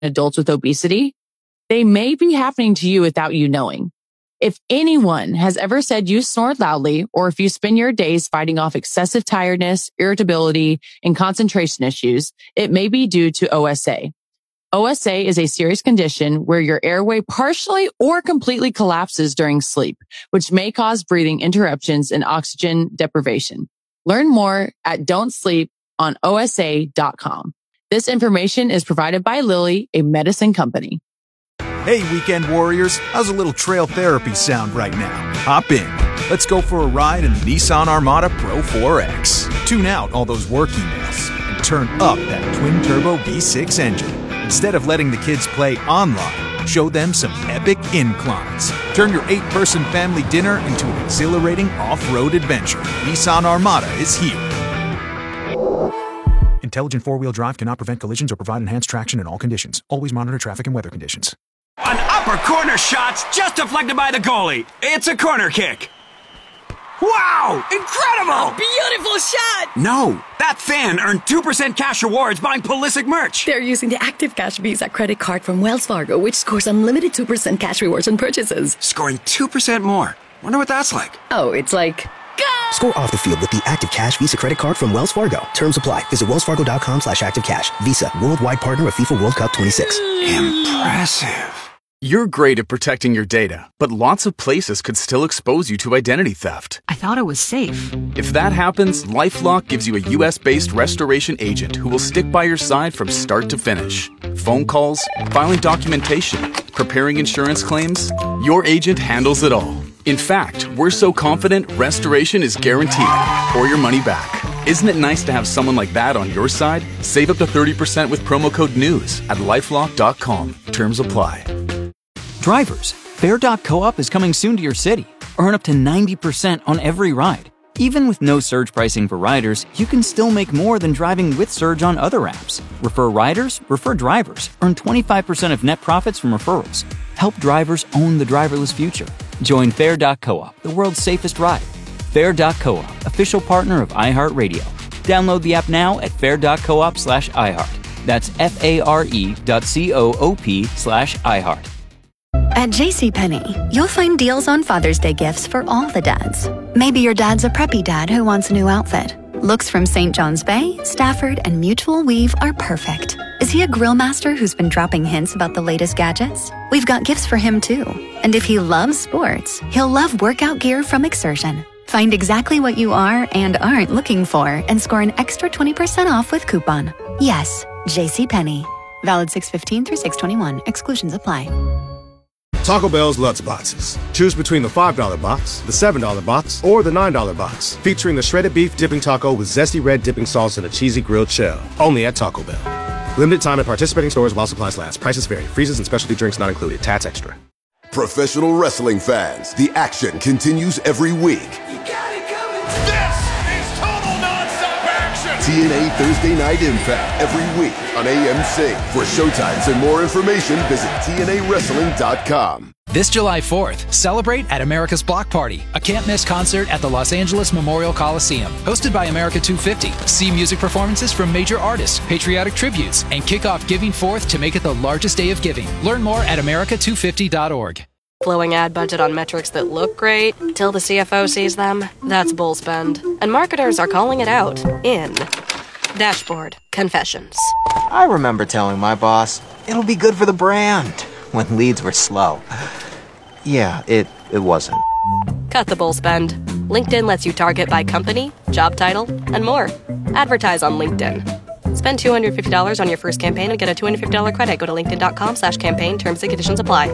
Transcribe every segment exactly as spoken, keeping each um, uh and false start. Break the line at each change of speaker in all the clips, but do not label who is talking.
adults with obesity, they may be happening to you without you knowing. If anyone has ever said you snore loudly, or if you spend your days fighting off excessive tiredness, irritability, and concentration issues, it may be due to O S A. O S A is a serious condition where your airway partially or completely collapses during sleep, which may cause breathing interruptions and oxygen deprivation. Learn more at don't sleep on O S A dot com. This information is provided by Lilly, a medicine company.
Hey, weekend warriors, how's a little trail therapy sound right now? Hop in. Let's go for a ride in the Nissan Armada Pro four X. Tune out all those work emails and turn up that twin-turbo V six engine. Instead of letting the kids play online, show them some epic inclines. Turn your eight-person family dinner into an exhilarating off-road adventure. Nissan Armada is here. Intelligent four-wheel drive cannot prevent collisions or provide enhanced traction in all conditions. Always monitor traffic and weather conditions.
An upper corner shot's just deflected by the goalie. It's a corner kick. Wow! Incredible!
Beautiful shot!
No, that fan earned two percent cash rewards buying Pulisic merch.
They're using the Active Cash Visa credit card from Wells Fargo, which scores unlimited two percent cash rewards on purchases.
Scoring two percent more. Wonder what that's like.
Oh, it's like... Go!
Score off the field with the Active Cash Visa credit card from Wells Fargo. Terms apply. Visit wellsfargo.com slash activecash. Visa, worldwide partner of FIFA World Cup twenty-six.
Impressive.
You're great at protecting your data, but lots of places could still expose you to identity theft.
I thought it was safe.
If that happens, LifeLock gives you a U S-based restoration agent who will stick by your side from start to finish. Phone calls, filing documentation, preparing insurance claims, your agent handles it all. In fact, we're so confident restoration is guaranteed or your money back. Isn't it nice to have someone like that on your side? Save up to thirty percent with promo code NEWS at lifelock dot com. Terms apply.
Drivers, Fair dot coop is coming soon to your city. Earn up to ninety percent on every ride. Even with no surge pricing for riders, you can still make more than driving with Surge on other apps. Refer riders, refer drivers. Earn twenty-five percent of net profits from referrals. Help drivers own the driverless future. Join Fair dot coop, the world's safest ride. Fair dot coop, official partner of iHeartRadio. Download the app now at fair dot coop slash iHeart. That's F-A-R-E dot C-O-O-P slash iHeart.
At JCPenney, you'll find deals on Father's Day gifts for all the dads. Maybe your dad's a preppy dad who wants a new outfit. Looks from Saint John's Bay, Stafford, and Mutual Weave are perfect. Is he a grill master who's been dropping hints about the latest gadgets? We've got gifts for him too. And if he loves sports, he'll love workout gear from Exertion. Find exactly what you are and aren't looking for and score an extra twenty percent off with coupon. Yes, JCPenney. Valid six fifteen through six twenty-one. Exclusions apply.
Taco Bell's Lutz Boxes. Choose between the five dollar box, the seven dollar box, or the nine dollar box, featuring the shredded beef dipping taco with zesty red dipping sauce and a cheesy grilled shell. Only at Taco Bell. Limited time at participating stores while supplies last. Prices vary. Freezes and specialty drinks not included. Tats extra.
Professional wrestling fans, the action continues every week.
You got it coming. This is total nonstop action.
T N A Thursday Night Impact every week on A M C. For showtimes and more information, visit T N A wrestling dot com.
This July fourth, celebrate at America's Block Party, a can't-miss concert at the Los Angeles Memorial Coliseum. Hosted by America two fifty. See music performances from major artists, patriotic tributes, and kick off Giving Fourth to make it the largest day of giving. Learn more at America two fifty dot org.
Blowing ad budget on metrics that look great till the C F O sees them? That's bull spend. And marketers are calling it out in Dashboard Confessions.
I remember telling my boss, it'll be good for the brand, when leads were slow. Yeah, it, it wasn't.
Cut the bull spend. LinkedIn lets you target by company, job title, and more. Advertise on LinkedIn. Spend two hundred fifty dollars on your first campaign and get a two hundred fifty dollars credit. Go to linkedin.com slash campaign. Terms and conditions apply.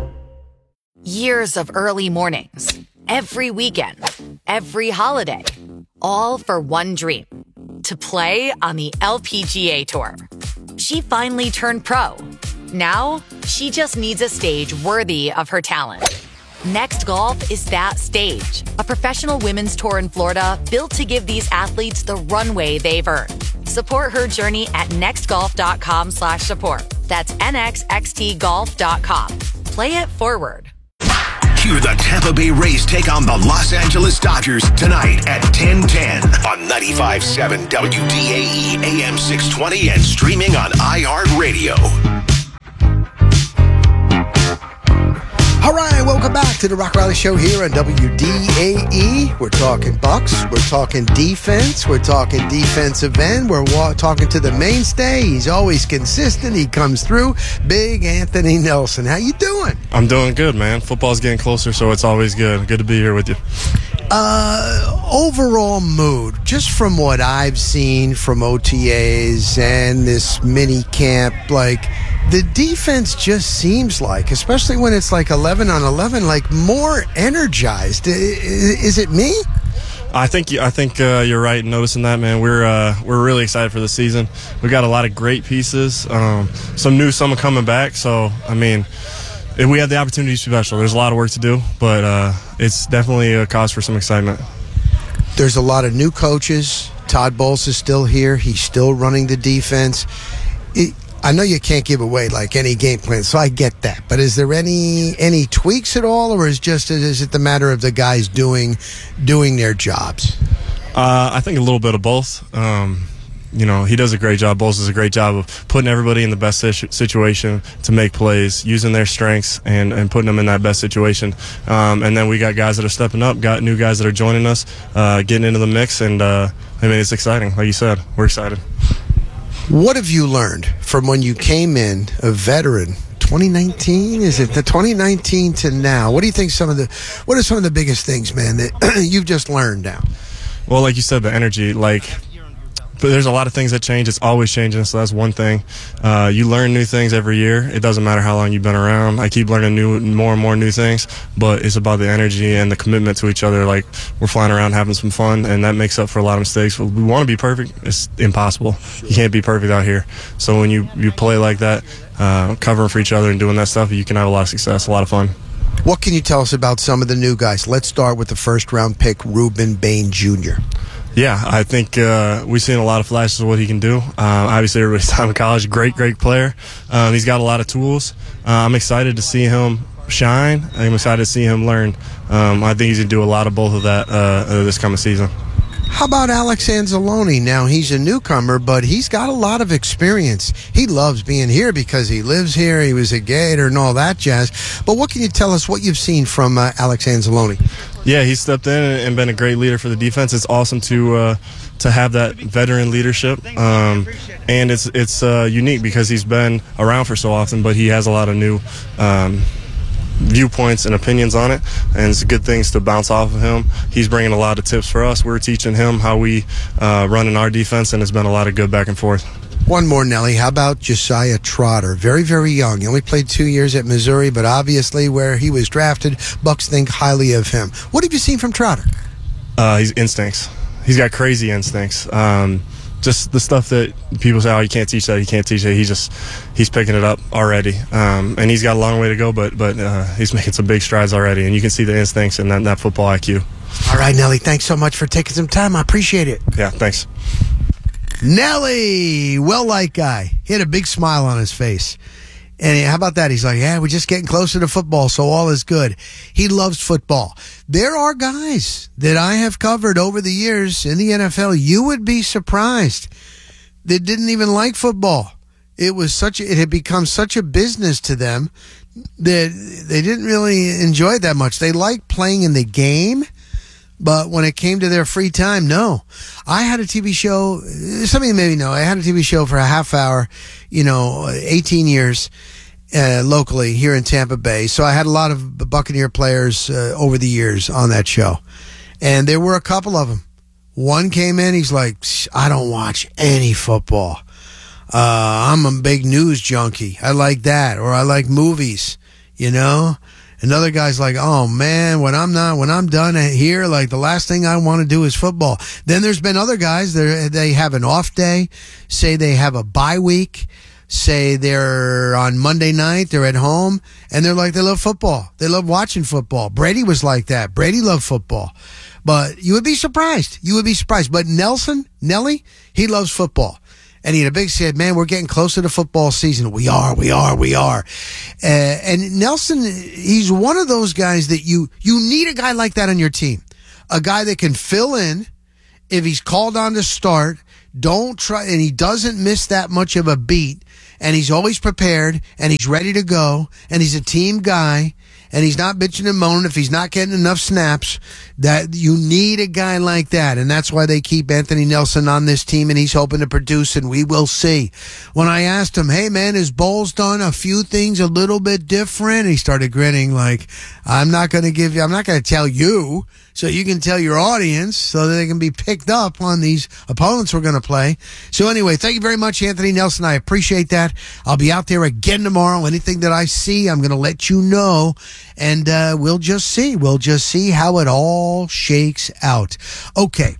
Years of early mornings, every weekend, every holiday, all for one dream, to play on the L P G A Tour. She finally turned pro. Now, she just needs a stage worthy of her talent. Next Golf is that stage, a professional women's tour in Florida built to give these athletes the runway they've earned. Support her journey at nextgolf.com slash support. That's nxxt golf dot com. Play it forward.
Hear the Tampa Bay Rays take on the Los Angeles Dodgers tonight at ten ten on ninety-five point seven W D A E A M six twenty and streaming on iHeartRadio.
to the Rock Riley Show here on W D A E. We're talking Bucks. We're talking defense. We're talking defensive end. We're wa- talking to the mainstay. He's always consistent. He comes through. Big Anthony Nelson. How you doing?
I'm doing good, man. Football's getting closer, so it's always good. Good to be here with you.
Uh, overall mood, just from what I've seen from O T As and this mini camp, like the defense just seems like, especially when it's like eleven on eleven, like more energized. Is it me?
I think I think uh, you're right in noticing that, man. We're uh, we're really excited for the season. We got a lot of great pieces, um, some new, some are coming back. So I mean, if we have the opportunity to be special. There's a lot of work to do, but uh, it's definitely a cause for some excitement.
There's a lot of new coaches. Todd Bowles is still here. He's still running the defense. It, I know you can't give away like any game plan, so I get that. But is there any any tweaks at all, or is just is it the matter of the guys doing doing their jobs?
Uh, I think a little bit of both. Um, you know, he does a great job. Bowles does a great job of putting everybody in the best situation to make plays, using their strengths and, and putting them in that best situation. Um, and then we got guys that are stepping up, got new guys that are joining us, uh, getting into the mix. And, uh, I mean, it's exciting. Like you said, we're excited.
What have you learned from when you came in a veteran? twenty nineteen, is it the twenty nineteen to now? What do you think some of the what are some of the biggest things, man, that you've just learned now?
Well, like you said, the energy, like, but there's a lot of things that change. It's always changing, so that's one thing. Uh, you learn new things every year. It doesn't matter how long you've been around. I keep learning new, more and more new things, but it's about the energy and the commitment to each other. Like, we're flying around having some fun, and that makes up for a lot of mistakes. We want to be perfect. It's impossible. You can't be perfect out here. So when you, you play like that, uh, covering for each other and doing that stuff, you can have a lot of success, a lot of fun.
What can you tell us about some of the new guys? Let's start with the first-round pick, Ruben Bain Junior
Yeah, I think uh, we've seen a lot of flashes of what he can do. Um, obviously, everybody's time in college, great, great player. Um, he's got a lot of tools. Uh, I'm excited to see him shine. I'm excited to see him learn. Um, I think he's going to do a lot of both of that uh, this coming season.
How about Alex Anzalone? Now, he's a newcomer, but he's got a lot of experience. He loves being here because he lives here. He was a Gator and all that jazz. But what can you tell us what you've seen from uh, Alex Anzalone?
Yeah, he's stepped in and been a great leader for the defense. It's awesome to uh, to have that veteran leadership, um, and it's it's uh, unique because he's been around for so often, but he has a lot of new um, viewpoints and opinions on it, and it's good things to bounce off of him. He's bringing a lot of tips for us. We're teaching him how we uh, run in our defense, and it's been a lot of good back and forth.
One more, Nelly. How about Josiah Trotter? Very, very young. He only played two years at Missouri, but obviously where he was drafted, Bucks think highly of him. What have you seen from Trotter?
Uh, he's instincts. He's got crazy instincts. Um, just the stuff that people say, oh, you can't teach that, you can't teach that. He just, he's picking it up already. Um, and he's got a long way to go, but but uh, he's making some big strides already. And you can see the instincts and that, that football I Q.
All right, Nelly, thanks so much for taking some time. I appreciate it.
Yeah, thanks.
Nelly, well-liked guy. He had a big smile on his face. And how about that? He's like, yeah, we're just getting closer to football, so all is good. He loves football. There are guys that I have covered over the years in the N F L, you would be surprised, that didn't even like football. It was such a, it had become such a business to them that they didn't really enjoy it that much. They liked playing in the game, but when it came to their free time, no. I had a T V show, some of you maybe know, I had a T V show for a half hour, you know, eighteen years uh, locally here in Tampa Bay. So I had a lot of Buccaneer players uh, over the years on that show. And there were a couple of them. One came in, he's like, I don't watch any football. Uh, I'm a big news junkie. I like that. Or I like movies, you know? Another guy's like, oh man, when I'm not, when I'm done here, like the last thing I want to do is football. Then there's been other guys that they have an off day, say they have a bye week, say they're on Monday night, they're at home, and they're like, they love football. They love watching football. Brady was like that. Brady loved football. But you would be surprised. You would be surprised. But Nelson, Nelly, he loves football. And he had a big said, man, we're getting closer to football season. We are, we are, we are. Uh, and Nelson, he's one of those guys that you, you need a guy like that on your team. A guy that can fill in if he's called on to start. Don't try, and he doesn't miss that much of a beat. And he's always prepared, and he's ready to go, and he's a team guy. and he's not bitching and moaning if he's not getting enough snaps, that you need a guy like that. And that's why they keep Anthony Nelson on this team, and he's hoping to produce, and we will see. When I asked him, hey, man, is Bowles done a few things a little bit different? He started grinning like, I'm not going to give you, I'm not going to tell you, so you can tell your audience so that they can be picked up on these opponents we're going to play. So anyway, thank you very much, Anthony Nelson. I appreciate that. I'll be out there again tomorrow. Anything that I see, I'm going to let you know, and uh, we'll just see. We'll just see how it all shakes out. Okay,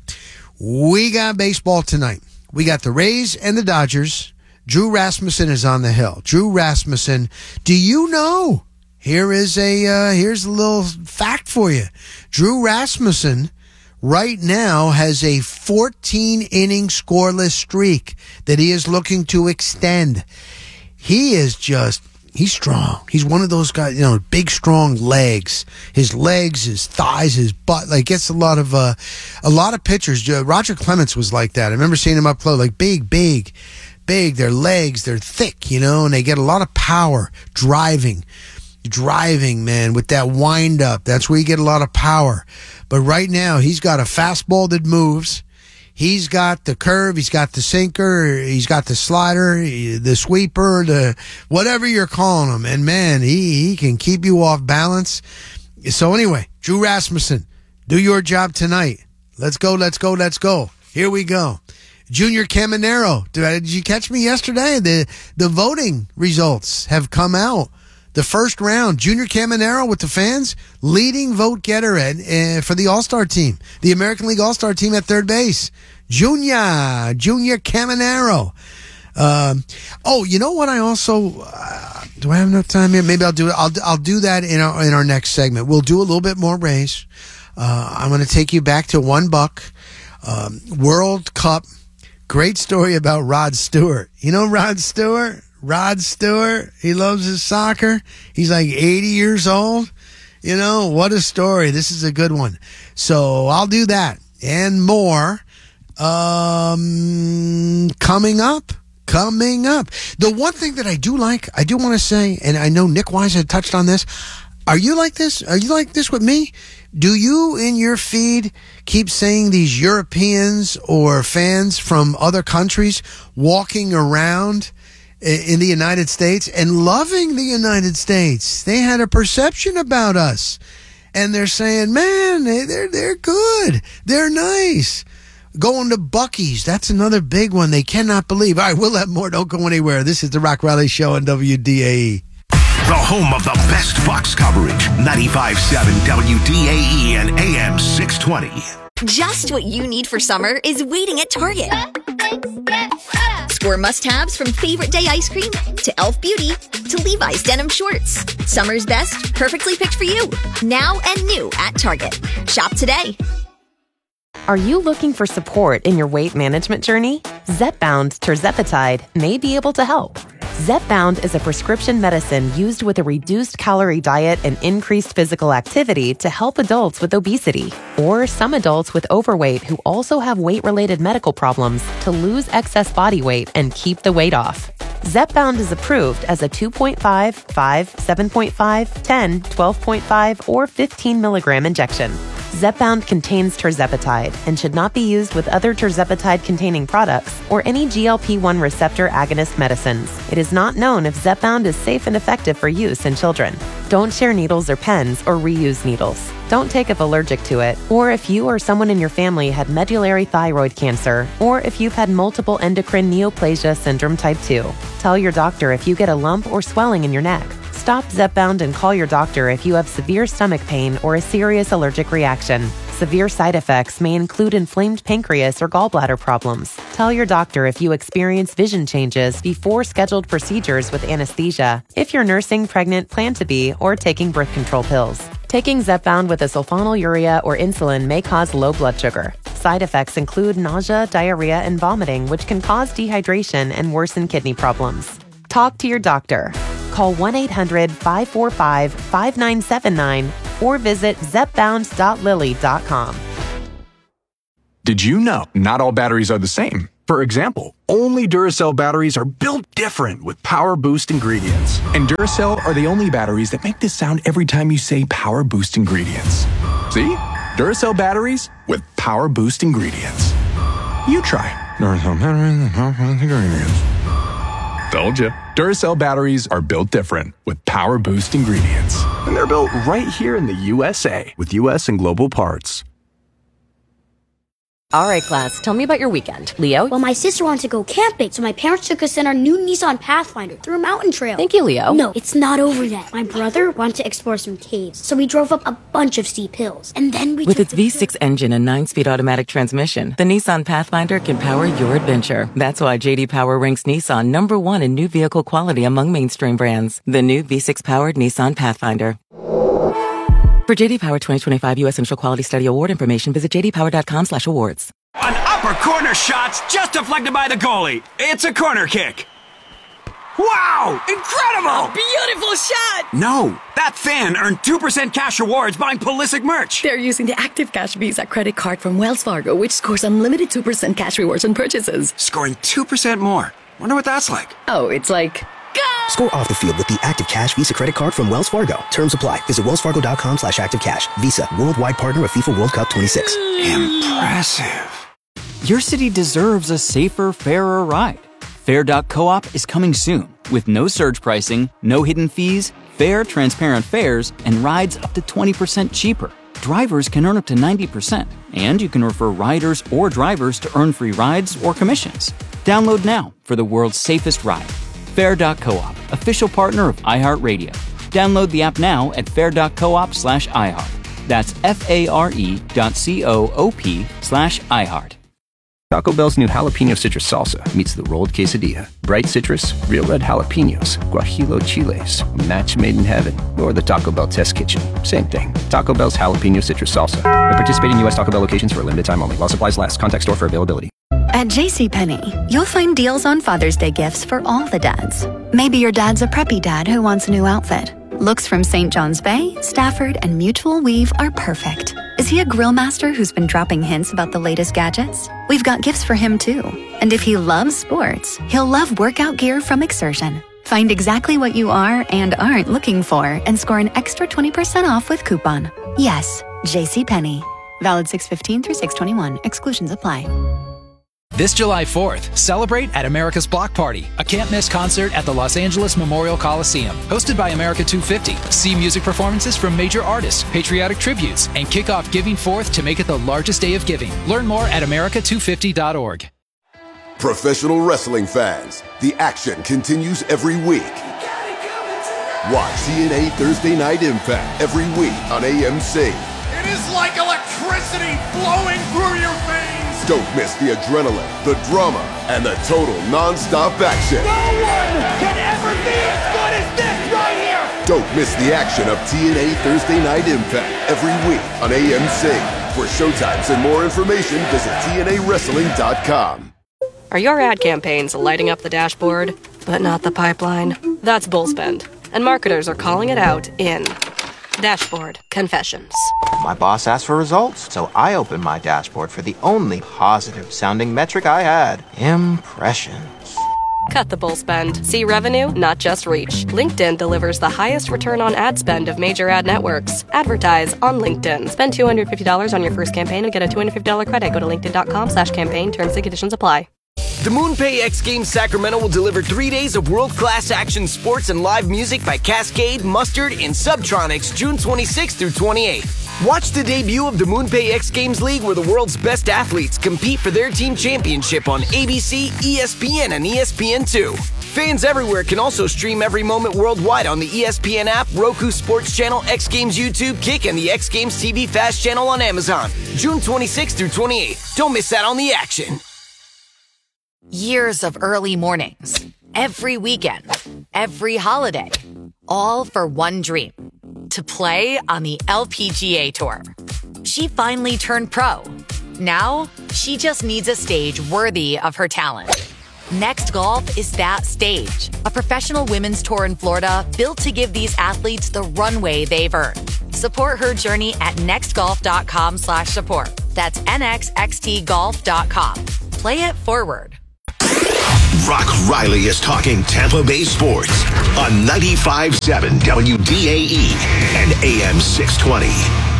we got baseball tonight. We got the Rays and the Dodgers. Drew Rasmussen is on the hill. Drew Rasmussen, do you know? Here is a uh, here's a little fact for you. Drew Rasmussen right now has a fourteen inning scoreless streak that he is looking to extend. He is just, he's strong. He's one of those guys, you know, big, strong legs. His legs, his thighs, his butt, like gets a lot of, uh, a lot of pitchers. Roger Clemens was like that. I remember seeing him up close, like big, big, big. Their legs, they're thick, you know, and they get a lot of power driving. Driving, man, with that wind up. That's where you get a lot of power. But right now, he's got a fastball that moves. He's got the curve. He's got the sinker. He's got the slider, the sweeper, the whatever you're calling him. And, man, he, he can keep you off balance. So, anyway, Drew Rasmussen, do your job tonight. Let's go, let's go, let's go. Here we go. Junior Caminero. Did you catch me yesterday? The, the voting results have come out. The first round, Junior Caminero with the fans, leading vote getter at, uh, for the All-Star team, the American League All-Star team at third base. Junior, Junior Caminero. Um, oh, you know what? I also uh, do I have enough time here? Maybe I'll do it. I'll I'll do that in our in our next segment. We'll do a little bit more Rays. Uh, I'm going to take you back to one buck um, World Cup. Great story about Rod Stewart. You know Rod Stewart. Rod Stewart, he loves his soccer. He's like eighty years old. You know, what a story. This is a good one. So I'll do that and more um, coming up. Coming up. The one thing that I do like, I do want to say, and I know Nick Wise had touched on this. Are you like this? Are you like this with me? Do you in your feed keep saying these Europeans or fans from other countries walking around in the United States and loving the United States? They had a perception about us, and they're saying, man, they're they're good, they're nice. Going to Buc-ee's, that's another big one. They cannot believe. All right, we'll have more. Don't go anywhere. This is the Rock Rally Show on W D A E.
The home of the best Bucs coverage, ninety-five point seven W D A E and A M six twenty.
Just what you need for summer is waiting at Target. Score must-haves from favorite day ice cream to Elf Beauty to Levi's denim shorts. Summer's best, perfectly picked for you. Now and new at Target. Shop today.
Are you looking for support in your weight management journey? Zepbound tirzepatide may be able to help. Zepbound is a prescription medicine used with a reduced calorie diet and increased physical activity to help adults with obesity or some adults with overweight who also have weight-related medical problems to lose excess body weight and keep the weight off. Zepbound is approved as a two point five, five, seven point five, ten, twelve point five, or fifteen milligram injection. Zepbound contains tirzepatide and should not be used with other tirzepatide-containing products or any G L P one receptor agonist medicines. It is not known if Zepbound is safe and effective for use in children. Don't share needles or pens or reuse needles. Don't take if allergic to it, or if you or someone in your family had medullary thyroid cancer, or if you've had multiple endocrine neoplasia syndrome type two. Tell your doctor if you get a lump or swelling in your neck. Stop Zepbound and call your doctor if you have severe stomach pain or a serious allergic reaction. Severe side effects may include inflamed pancreas or gallbladder problems. Tell your doctor if you experience vision changes before scheduled procedures with anesthesia, if you're nursing, pregnant, plan to be, or taking birth control pills. Taking Zepbound with a sulfonylurea or insulin may cause low blood sugar. Side effects include nausea, diarrhea, and vomiting, which can cause dehydration and worsen kidney problems. Talk to your doctor. Call one eight hundred, five four five, five nine seven nine or visit zepbound dot lilly dot com.
Did you know not all batteries are the same? For example, only Duracell batteries are built different with Power Boost ingredients. And Duracell are the only batteries that make this sound every time you say Power Boost ingredients. See? Duracell batteries with Power Boost ingredients. You try. Duracell batteries with Power Boost ingredients. Told you. Duracell batteries are built different with Power Boost ingredients. And they're built right here in the U S A with U S and global parts.
All right, class, tell me about your weekend. Leo?
Well, my sister wanted to go camping, so my parents took us in our new Nissan Pathfinder through a mountain trail.
Thank you, Leo.
No, it's not over yet. My brother wanted to explore some caves, so we drove up a bunch of steep hills. And then we
With its V six engine and nine-speed automatic transmission, the Nissan Pathfinder can power your adventure. That's why J D Power ranks Nissan number one in new vehicle quality among mainstream brands. The new V six-powered Nissan Pathfinder. For J D Power twenty twenty-five U S Initial Quality Study Award information, visit j d power dot com slash awards.
An upper corner shot's just deflected by the goalie. It's a corner kick. Wow! Incredible!
Beautiful shot!
No, that fan earned two percent cash rewards buying Pulisic merch.
They're using the Active Cash Visa credit card from Wells Fargo, which scores unlimited two percent cash rewards on purchases.
Scoring two percent more. Wonder what that's like.
Oh, it's like...
Score off the field with the Active Cash Visa credit card from Wells Fargo. Terms apply. Visit wellsfargo.com slash active cash. Visa, worldwide partner of FIFA World Cup twenty-six.
Impressive.
Your city deserves a safer, fairer ride. Fair dot coop is coming soon with no surge pricing, no hidden fees, fair, transparent fares, and rides up to twenty percent cheaper. Drivers can earn up to ninety percent, and you can refer riders or drivers to earn free rides or commissions. Download now for the world's safest ride. Fair dot coop, official partner of iHeartRadio. Download the app now at fair dot coop slash iHeart. That's F-A-R-E dot C-O-O-P slash iHeart.
Taco Bell's new jalapeno citrus salsa meets the rolled quesadilla. Bright citrus, real red jalapenos, guajillo chiles, a match made in heaven, or the Taco Bell test kitchen. Same thing. Taco Bell's jalapeno citrus salsa. At participating U S Taco Bell locations for a limited time only. While supplies last. Contact store for availability.
At JCPenney, you'll find deals on Father's Day gifts for all the dads. Maybe your dad's a preppy dad who wants a new outfit. Looks from Saint John's Bay, Stafford, and Mutual Weave are perfect. Is he a grill master who's been dropping hints about the latest gadgets? We've got gifts for him too. And if he loves sports, he'll love workout gear from Exertion. Find exactly what you are and aren't looking for and score an extra twenty percent off with coupon. Yes, JCPenney. Valid six fifteen through six twenty-one. Exclusions apply.
This July fourth, celebrate at America's Block Party, a can't-miss concert at the Los Angeles Memorial Coliseum. Hosted by America two fifty. See music performances from major artists, patriotic tributes, and kick off Giving Fourth to make it the largest day of giving. Learn more at america two fifty dot org.
Professional wrestling fans, the action continues every week. Watch T N A Thursday Night Impact every week on A M C.
It is like electricity flowing through your veins.
Don't miss the adrenaline, the drama, and the total non-stop action.
No one can ever be as good as this right here.
Don't miss the action of T N A Thursday Night Impact every week on A M C. For showtimes and more information, visit T N A wrestling dot com.
Are your ad campaigns lighting up the dashboard, but not the pipeline? That's Bullspend, and marketers are calling it out in Dashboard Confessions.
My boss asked for results, so I opened my dashboard for the only positive-sounding metric I had. Impressions.
Cut the bull spend. See revenue, not just reach. LinkedIn delivers the highest return on ad spend of major ad networks. Advertise on LinkedIn. Spend two hundred fifty dollars on your first campaign and get a two hundred fifty dollars credit. Go to linkedin.com slash campaign. Terms and conditions apply.
The MoonPay X Games Sacramento will deliver three days of world-class action sports and live music by Cascade, Mustard, and Subtronics June twenty-sixth through twenty-eighth. Watch the debut of the MoonPay X Games League, where the world's best athletes compete for their team championship on A B C, E S P N, and E S P N two. Fans everywhere can also stream every moment worldwide on the E S P N app, Roku Sports Channel, X Games YouTube, Kick, and the X Games T V Fast Channel on Amazon. June twenty-sixth through twenty-eighth. Don't miss out on the action.
Years of early mornings, every weekend, every holiday, all for one dream, to play on the L P G A Tour. She finally turned pro. Now, she just needs a stage worthy of her talent. Next Golf is that stage, a professional women's tour in Florida built to give these athletes the runway they've earned. Support her journey at nextgolf.com slash support. That's N X X T golf dot com. Play it forward.
Brock Riley is talking Tampa Bay sports on ninety-five point seven W D A E and A M six twenty.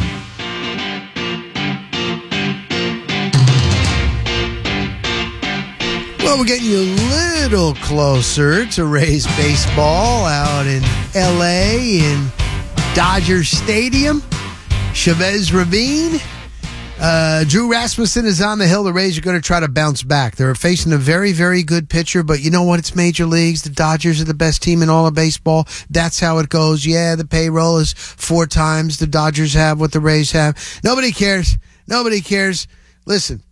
Well, we're getting you a little closer to Rays baseball out in L A in Dodger Stadium. Chavez Ravine. Uh, Drew Rasmussen is on the hill. The Rays are going to try to bounce back. They're facing a very, very good pitcher, but you know what? It's major leagues. The Dodgers are the best team in all of baseball. That's how it goes. Yeah, the payroll is four times the Dodgers have what the Rays have. Nobody cares. Nobody cares. Listen,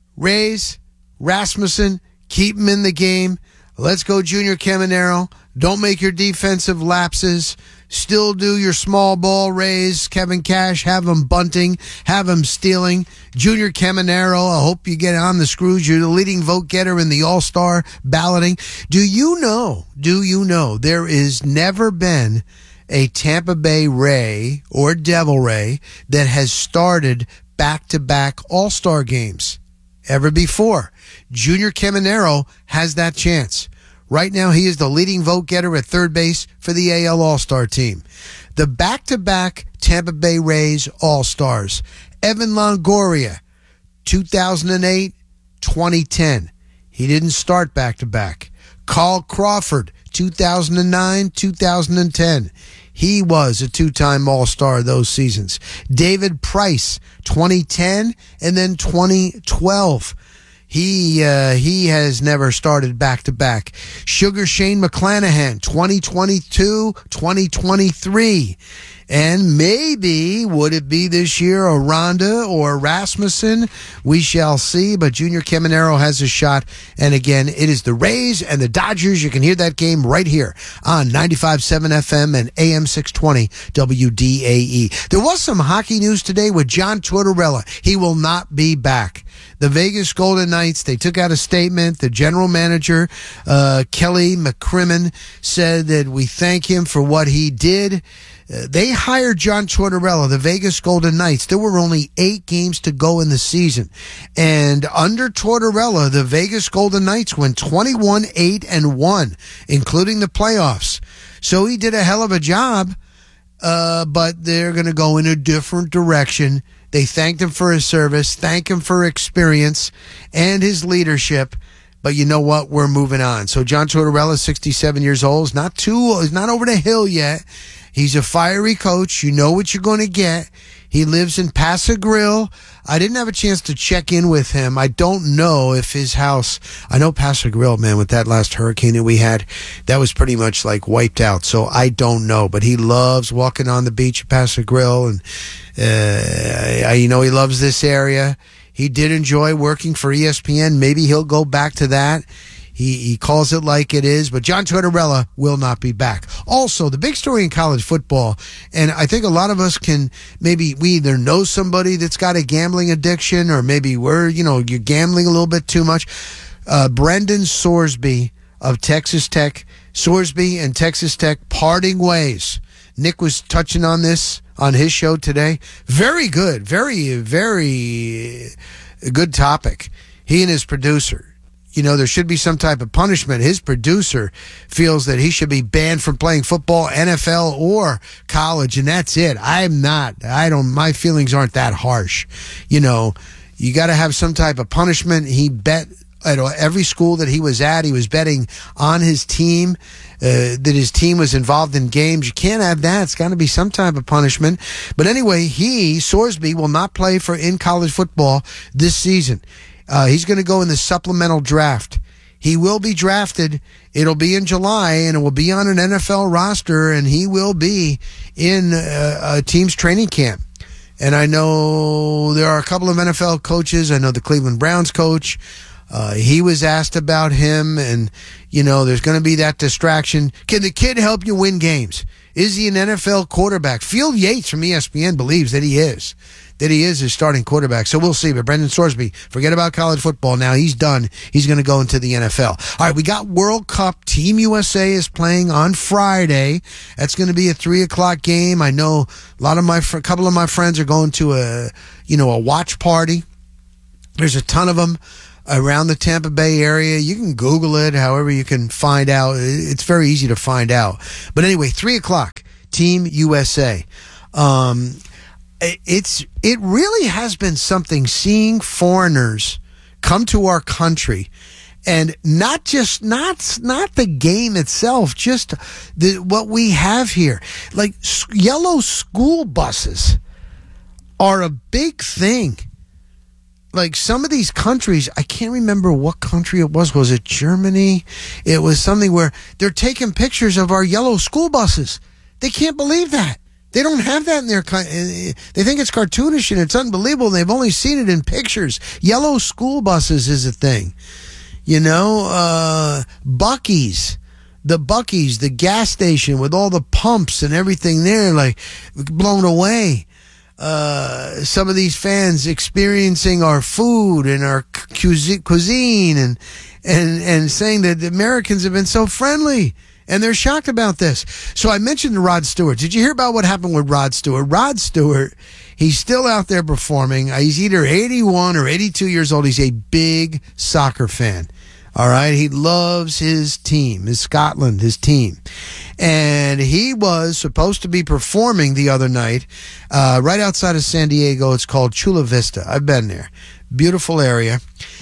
Rays, Rasmussen, keep him in the game. Let's go, Junior Caminero. Don't make your defensive lapses. Still do your small ball Rays. Kevin Cash, have him bunting, have him stealing. Junior Caminero, I hope you get on the screws. You're the leading vote getter in the All-Star balloting. Do you know, do you know, there is never been a Tampa Bay Ray or Devil Ray that has started back-to-back All-Star games ever before. Junior Caminero has that chance. Right now, he is the leading vote getter at third base for the A L All-Star team. The back-to-back Tampa Bay Rays All-Stars. Evan Longoria, two thousand eight, twenty ten. He didn't start back-to-back. Carl Crawford, two thousand nine, two thousand ten. He was a two-time All-Star those seasons. David Price, twenty ten, and then twenty twelve. He uh, he has never started back-to-back. Sugar Shane McClanahan, twenty twenty-two, twenty twenty-three. And maybe, would it be this year, a Ronda or Rasmussen? We shall see, but Junior Caminero has a shot. And again, it is the Rays and the Dodgers. You can hear that game right here on ninety-five point seven F M and A M six twenty W D A E. There was some hockey news today with John Tortorella. He will not be back. The Vegas Golden Knights, they took out a statement. The general manager, uh, Kelly McCrimmon, said that we thank him for what he did. Uh, they hired John Tortorella, the Vegas Golden Knights. There were only eight games to go in the season. And under Tortorella, the Vegas Golden Knights went twenty-one, eight, and one, including the playoffs. So he did a hell of a job, uh, but they're going to go in a different direction. They thanked him for his service, thank him for experience and his leadership. But you know what? We're moving on. So John Tortorella, sixty-seven years old, is not too, is not over the hill yet. He's a fiery coach. You know what you're going to get. He lives in Paso Grill. I didn't have a chance to check in with him. I don't know if his house, I know Paso Grill, man, with that last hurricane that we had, that was pretty much like wiped out. So I don't know, but he loves walking on the beach at Paso Grill. And, uh, you know, he loves this area. He did enjoy working for E S P N. Maybe he'll go back to that. He he calls it like it is, but John Tortorella will not be back. Also, the big story in college football, and I think a lot of us can, maybe we either know somebody that's got a gambling addiction, or maybe we're, you know, you're gambling a little bit too much. Uh, Brendan Sorsby of Texas Tech, Sorsby and Texas Tech parting ways. Nick was touching on this on his show today. Very good, very, very good topic. He and his producer. You know, there should be some type of punishment. His producer feels that he should be banned from playing football, N F L, or college, and that's it. I'm not. I don't, my feelings aren't that harsh. You know, you got to have some type of punishment. He bet at every school that he was at, he was betting on his team, uh, that his team was involved in games. You can't have that. It's got to be some type of punishment. But anyway, he, Sorsby, will not play for in college football this season. Uh, he's going to go in the supplemental draft. He will be drafted. It'll be in July, and it will be on an N F L roster, and he will be in a, a team's training camp. And I know there are a couple of N F L coaches. I know the Cleveland Browns coach. Uh, he was asked about him, and, you know, there's going to be that distraction. Can the kid help you win games? Is he an N F L quarterback? Field Yates from E S P N believes that he is. That he is his starting quarterback. So we'll see. But Brendan Sorsby, forget about college football now. He's done. He's going to go into the N F L. All right, we got World Cup. Team U S A is playing on Friday. That's going to be a three o'clock game. I know a lot of my, a couple of my friends are going to a, you know, a watch party. There's a ton of them. around the Tampa Bay area. You can Google it, however you can find out. It's very easy to find out. But anyway, three o'clock, Team U S A. Um, it's it really has been something seeing foreigners come to our country. And not just, not, not the game itself, just the, what we have here. Like yellow school buses are a big thing. Like some of these countries, I can't remember what country it was. Was it Germany? It was something where they're taking pictures of our yellow school buses. They can't believe that. They don't have that in their country. They think it's cartoonish and it's unbelievable. They've only seen it in pictures. Yellow school buses is a thing. You know, uh, Buc-ee's, the Buc-ee's, the gas station with all the pumps and everything there, like blown away. Uh, some of these fans experiencing our food and our cuisine and, and, and saying that the Americans have been so friendly and they're shocked about this. So I mentioned Rod Stewart. Did you hear about what happened with Rod Stewart? Rod Stewart, he's still out there performing. He's either eighty-one or eighty-two years old. He's a big soccer fan. All right. He loves his team, his Scotland, his team. And he was supposed to be performing the other night, uh, right outside of San Diego. It's called Chula Vista. I've been there. Beautiful area.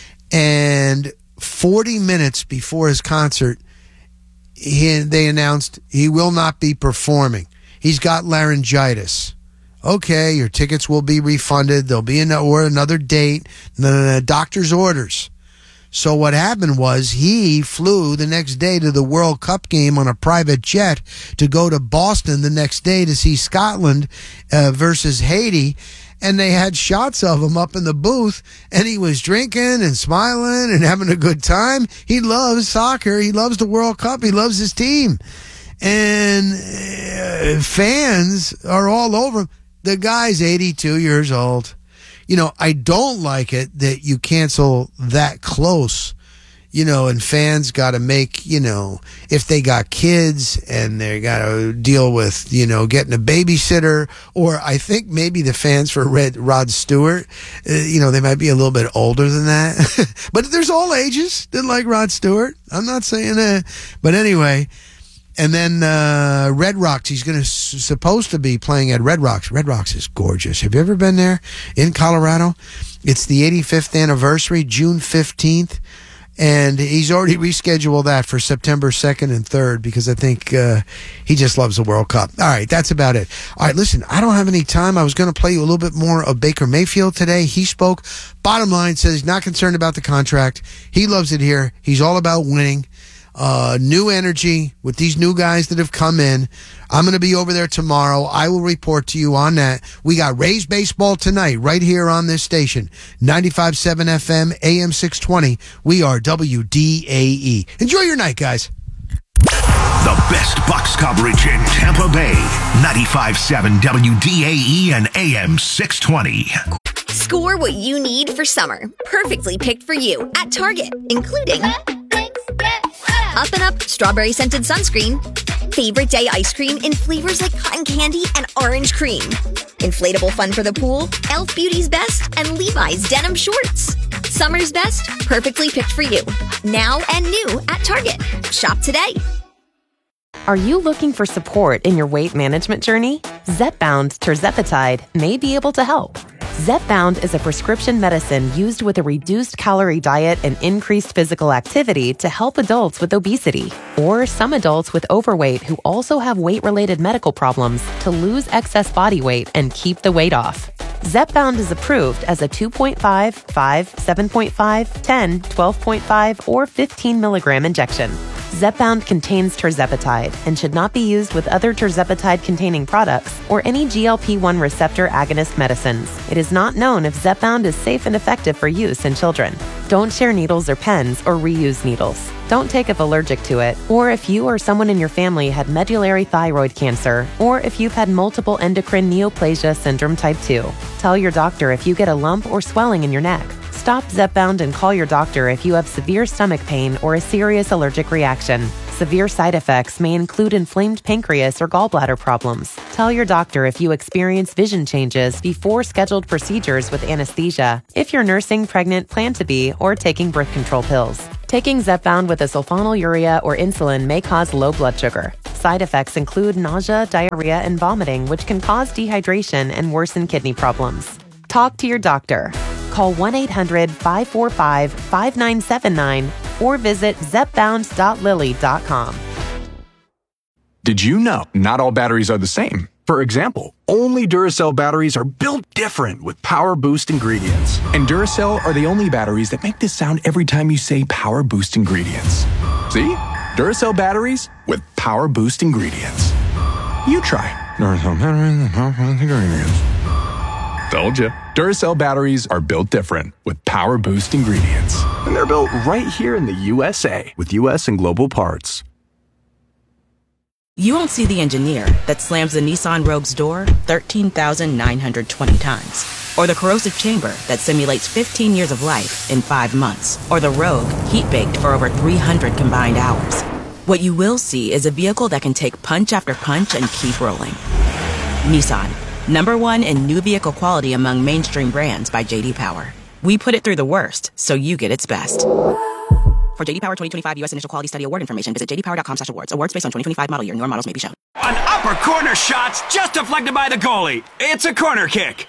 And forty minutes before his concert, he, they announced he will not be performing. He's got laryngitis. Okay, your tickets will be refunded. There'll be another, or another date. The doctor's orders. So what happened was he flew the next day to the World Cup game on a private jet to go to Boston the next day to see Scotland uh, versus Haiti. And they had shots of him up in the booth, and he was drinking and smiling and having a good time. He loves soccer. He loves the World Cup. He loves his team. And uh, fans are all over him. The guy's eighty-two years old. You know, I don't like it that you cancel that close, you know, and fans got to make, you know, if they got kids and they got to deal with, you know, getting a babysitter, or I think maybe the fans for Red, Rod Stewart, uh, you know, they might be a little bit older than that. But there's all ages that like Rod Stewart. I'm not saying that. But anyway. And then uh, Red Rocks, he's going to s- supposed to be playing at Red Rocks. Red Rocks is gorgeous. Have you ever been there in Colorado? It's the eighty-fifth anniversary, June fifteenth. And he's already rescheduled that for September second and third because I think uh, he just loves the World Cup. All right, that's about it. All right, listen, I don't have any time. I was going to play you a little bit more of Baker Mayfield today. He spoke. Bottom line, says he's not concerned about the contract. He loves it here. He's all about winning. Uh, new energy with these new guys that have come in. I'm going to be over there tomorrow. I will report to you on that. We got Rays baseball tonight right here on this station. ninety-five point seven F M, A M six twenty. We are W D A E. Enjoy your night, guys.
The best Bucs coverage in Tampa Bay. ninety-five point seven W D A E and A M six twenty.
Score what you need for summer. Perfectly picked for you at Target, including Up and Up strawberry scented sunscreen, favorite day ice cream in flavors like cotton candy and orange cream, inflatable fun for the pool, Elf Beauty's Best, and Levi's denim shorts. Summer's best, perfectly picked for you. Now and new at Target. Shop today.
Are you looking for support in your weight management journey? Zepbound tirzepatide may be able to help. Zepbound is a prescription medicine used with a reduced calorie diet and increased physical activity to help adults with obesity, or some adults with overweight who also have weight-related medical problems to lose excess body weight and keep the weight off. Zepbound is approved as a two point five, five, seven point five, ten, twelve point five, or fifteen milligram injection. Zepbound contains tirzepatide and should not be used with other tirzepatide-containing products or any G L P one receptor agonist medicines. It is not known if Zepbound is safe and effective for use in children. Don't share needles or pens or reuse needles. Don't take if allergic to it, or if you or someone in your family had medullary thyroid cancer, or if you've had multiple endocrine neoplasia syndrome type two. Tell your doctor if you get a lump or swelling in your neck. Stop Zepbound and call your doctor if you have severe stomach pain or a serious allergic reaction. severe side effects may include inflamed pancreas or gallbladder problems. Tell your doctor if you experience vision changes before scheduled procedures with anesthesia, if you're nursing, pregnant, plan to be, or taking birth control pills. Taking Zepbound with a sulfonylurea or insulin may cause low blood sugar. Side effects include nausea, diarrhea, and vomiting, which can cause dehydration and worsen kidney problems. Talk to your doctor. Call one eight hundred five four five five nine seven nine or visit zepbound dot lilly dot com.
Did you know not all batteries are the same? For example, only Duracell batteries are built different with Power Boost ingredients. And Duracell are the only batteries that make this sound every time you say Power Boost ingredients. See? Duracell batteries with Power Boost ingredients. You try. Duracell batteries with Power Boost ingredients. Told you. Duracell batteries are built different with Power Boost ingredients. And they're built right here in the U S A with U S and global parts.
You won't see the engineer that slams the Nissan Rogue's door thirteen thousand nine hundred twenty times. Or the corrosive chamber that simulates fifteen years of life in five months. Or the Rogue heat-baked for over three hundred combined hours. What you will see is a vehicle that can take punch after punch and keep rolling. Nissan, number one in new vehicle quality among mainstream brands by J D Power. We put it through the worst, so you get its best. For J D Power twenty twenty-five U S Initial Quality Study Award information, visit j d power dot com slash awards. Awards based on twenty twenty-five model year. Newer models may be shown.
An upper corner shot's just deflected by the goalie. It's a corner kick.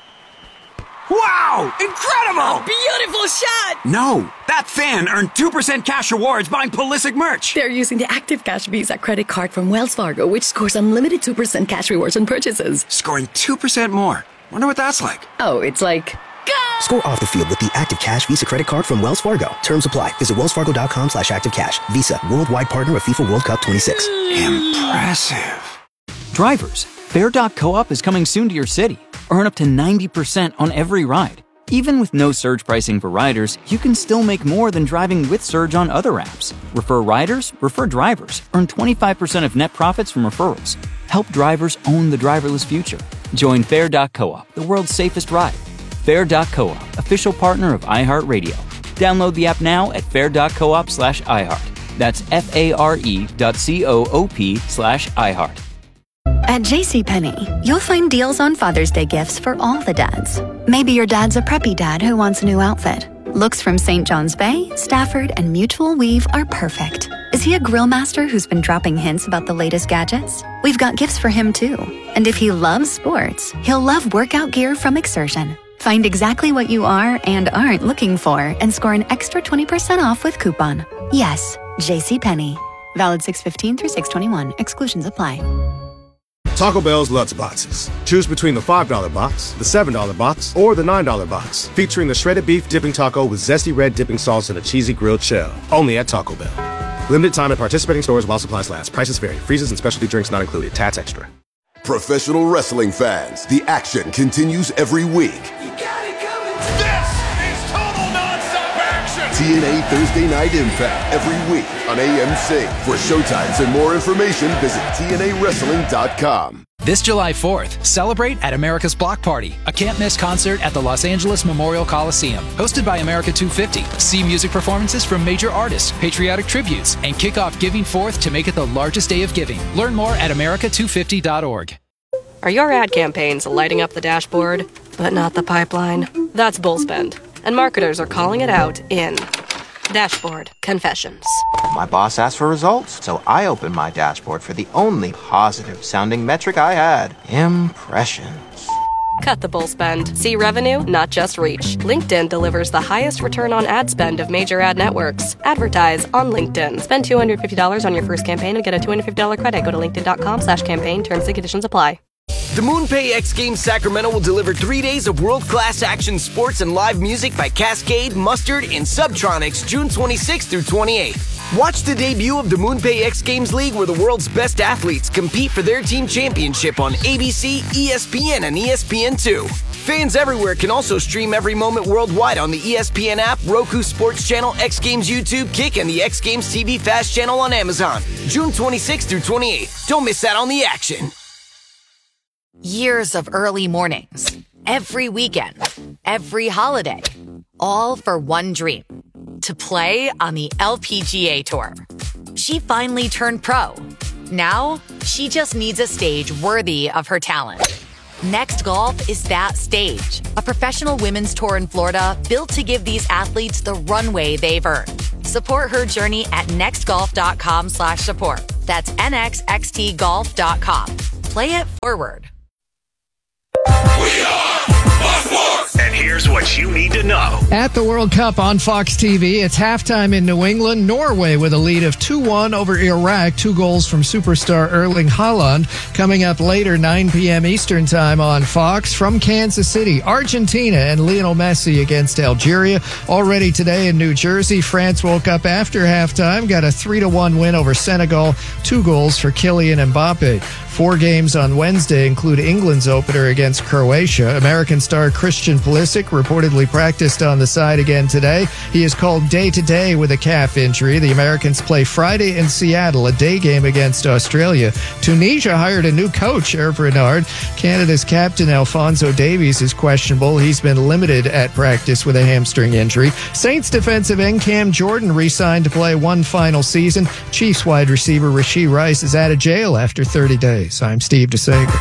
Wow! Incredible!
Beautiful shot!
No, that fan earned two percent cash rewards buying Pulisic merch.
They're using the Active Cash Visa credit card from Wells Fargo, which scores unlimited two percent cash rewards on purchases.
Scoring two percent more. Wonder what that's like.
Oh, it's like...
Score off the field with the Active Cash Visa credit card from Wells Fargo. Terms apply. Visit wells fargo dot com slash active cash. Visa, worldwide partner of FIFA World Cup twenty-six.
Impressive.
Drivers, Fair dot Co-op is coming soon to your city. Earn up to ninety percent on every ride. Even with no surge pricing for riders, you can still make more than driving with surge on other apps. Refer riders, refer drivers. Earn twenty-five percent of net profits from referrals. Help drivers own the driverless future. Join Fair dot Co-op, the world's safest ride. Fair dot Co-op, official partner of iHeartRadio. Download the app now at fair dot coop slash iHeart. That's F-A-R-E dot C-O-O-P slash iHeart.
At JCPenney, you'll find deals on Father's Day gifts for all the dads. Maybe your dad's a preppy dad who wants a new outfit. Looks from Saint John's Bay, Stafford, and Mutual Weave are perfect. Is he a grill master who's been dropping hints about the latest gadgets? We've got gifts for him too. And if he loves sports, he'll love workout gear from Exertion. Find exactly what you are and aren't looking for and score an extra twenty percent off with coupon. Yes, JCPenney. Valid six fifteen through six twenty-one. Exclusions apply.
Taco Bell's Lutz Boxes. Choose between the five dollar box, the seven dollar box, or the nine dollar box. Featuring the shredded beef dipping taco with zesty red dipping sauce and a cheesy grilled shell. Only at Taco Bell. Limited time at participating stores while supplies last. Prices vary. Freezes and specialty drinks not included. Tats extra.
Professional wrestling fans, the action continues every week.
This is total nonstop action!
T N A Thursday Night Impact every week on A M C. For showtimes and more information, visit T N A wrestling dot com.
This July fourth, celebrate at America's Block Party, a can't-miss concert at the Los Angeles Memorial Coliseum. Hosted by America two fifty. See music performances from major artists, patriotic tributes, and kick off Giving Fourth to make it the largest day of giving. Learn more at america two fifty dot org.
Are your ad campaigns lighting up the dashboard, but not the pipeline? That's bullspend, and marketers are calling it out in Dashboard Confessions.
My boss asked for results, so I opened my dashboard for the only positive-sounding metric I had. Impressions.
Cut the bull spend. See revenue, not just reach. LinkedIn delivers the highest return on ad spend of major ad networks. Advertise on LinkedIn. Spend two hundred fifty dollars on your first campaign and get a two hundred fifty dollars credit. Go to linkedin dot com slash campaign. Terms and conditions apply.
The MoonPay X Games Sacramento will deliver three days of world-class action sports and live music by Cascade, Mustard, and Subtronics June twenty-sixth through twenty-eighth. Watch the debut of the MoonPay X Games League where the world's best athletes compete for their team championship on A B C, E S P N, and E S P N two. Fans everywhere can also stream every moment worldwide on the E S P N app, Roku Sports Channel, X Games YouTube, Kick, and the X Games T V Fast Channel on Amazon. June twenty-sixth through twenty-eighth. Don't miss out on the action.
Years of early mornings, every weekend, every holiday, all for one dream, to play on the L P G A Tour. She finally turned pro. Now, she just needs a stage worthy of her talent. Next Golf is that stage. A professional women's tour in Florida built to give these athletes the runway they've earned. Support her journey at nextgolf.com slash support. That's nxxtgolf.com. Play it forward.
And here's what you need to know.
At the World Cup on Fox T V, it's halftime in New England. Norway with a lead of two one over Iraq. Two goals from superstar Erling Haaland. Coming up later, nine p.m. Eastern Time on Fox. From Kansas City, Argentina and Lionel Messi against Algeria. Already today in New Jersey, France woke up after halftime. Got a three to one win over Senegal. Two goals for Kylian Mbappe. Four games on Wednesday include England's opener against Croatia. American star Christian Pulisic reportedly practiced on the side again today. He is called day-to-day with a calf injury. The Americans play Friday in Seattle, a day game against Australia. Tunisia hired a new coach, Hervé Renard. Canada's captain Alphonso Davies is questionable. He's been limited at practice with a hamstring injury. Saints defensive end Cam Jordan re-signed to play one final season. Chiefs wide receiver Rashee Rice is out of jail after thirty days. I'm Steve DeSager.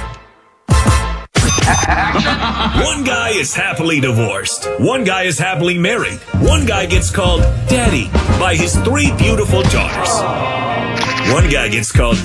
One guy is happily divorced. One guy is happily married. One guy gets called Daddy by his three beautiful daughters. One guy gets called